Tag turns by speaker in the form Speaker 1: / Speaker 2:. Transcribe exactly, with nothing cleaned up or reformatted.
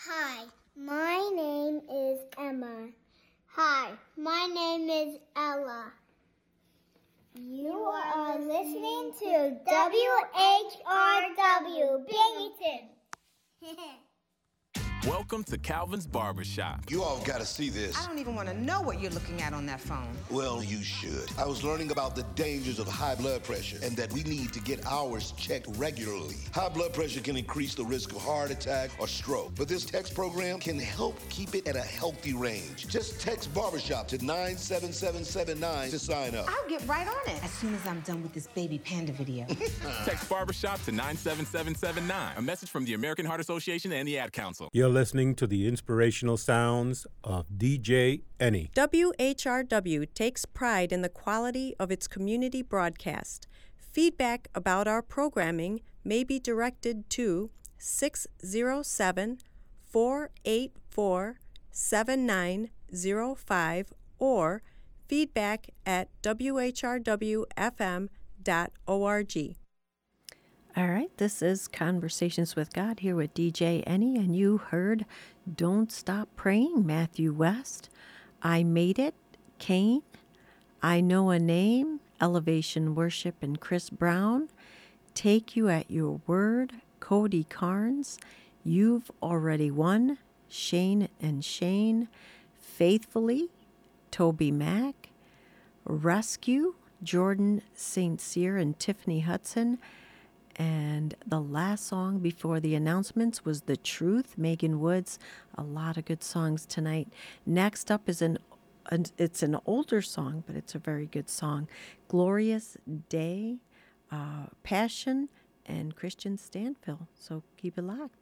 Speaker 1: Hi, my name is Emma. Hi, my name is Ella. You are listening to W H R W Binghamton.
Speaker 2: Welcome to Calvin's Barbershop.
Speaker 3: You all got to see this.
Speaker 4: I don't even want to know what you're looking at on that phone.
Speaker 3: Well, you should. I was learning about the dangers of high blood pressure and that we need to get ours checked regularly. High blood pressure can increase the risk of heart attack or stroke, but this text program can help keep it at a healthy range. Just text Barbershop to nine seven seven seven nine to sign up.
Speaker 4: I'll get right on it as soon as I'm done with this baby panda video.
Speaker 2: Text Barbershop to nine seven seven seven nine. A message from the American Heart Association and the Ad Council.
Speaker 5: You're listening to the inspirational sounds of D J Ennie.
Speaker 6: W H R W takes pride in the quality of its community broadcast. Feedback about our programming may be directed to six oh seven, four eight four, seven nine oh five or feedback at w h r w f m dot org.
Speaker 7: All right, this is Conversations with God here with D J Ennie, and you heard Don't Stop Praying, Matthew West, I Made It, Cain, I Know a Name, Elevation Worship, and Chris Brown, Take You at Your Word, Cody Carnes, You've Already Won, Shane and Shane, Faithfully, Toby Mack, Rescue, Jordan Saint Cyr and Tiffany Hudson. And the last song before the announcements was The Truth, Megan Woods. A lot of good songs tonight. Next up is an, an it's an older song, but it's a very good song. Glorious Day, uh, Passion, and Christian Stanfill. So keep it locked.